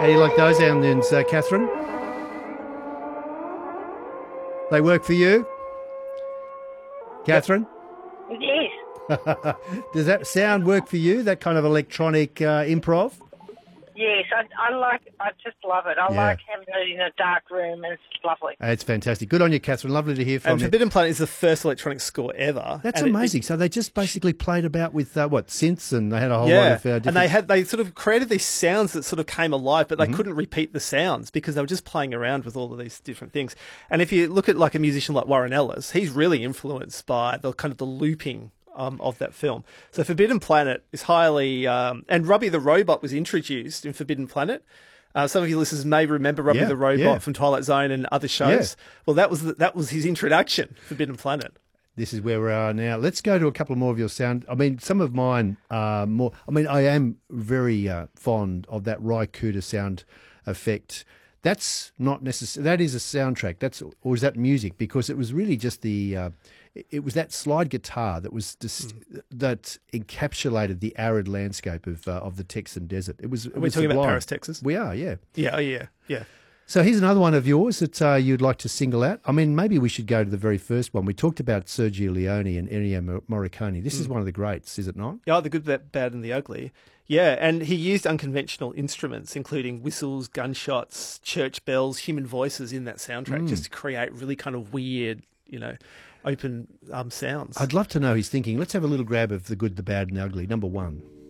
How do you like those sounds, Catherine? They work for you, Catherine? Yes. Does that sound work for you, that kind of electronic improv? Yes, I just love it. I Yeah. like having it in a dark room, and it's lovely. It's fantastic. Good on you, Catherine. Lovely to hear from And you. Forbidden Planet is the first electronic score ever. That's And amazing. So they just basically played about with, synths, and they had a whole lot of different... And they sort of created these sounds that sort of came alive, but they couldn't repeat the sounds because they were just playing around with all of these different things. And if you look at like a musician like Warren Ellis, he's really influenced by the kind of the looping of that film. So Forbidden Planet is highly... and Robbie the Robot was introduced in Forbidden Planet. Some of you listeners may remember Robbie the Robot from Twilight Zone and other shows. Yeah. Well, that was his introduction, Forbidden Planet. This is where we are now. Let's go to a couple more of your sound. I mean, some of mine are more... I mean, I am very fond of that Ry Cooder sound effect. That's not necessarily... That is a soundtrack. Or is that music? Because it was really just the... it was that slide guitar that was that encapsulated the arid landscape of the Texan desert. It was. We're talking about Paris, Texas. We are, yeah. Yeah. So here's another one of yours that you'd like to single out. I mean, maybe we should go to the very first one. We talked about Sergio Leone and Ennio Morricone. This is one of the greats, is it not? Yeah, the good, the bad, and the ugly. Yeah, and he used unconventional instruments, including whistles, gunshots, church bells, human voices in that soundtrack, just to create really kind of weird, open sounds. I'd love to know his thinking. Let's have a little grab of the good, the bad, and the ugly. Number one.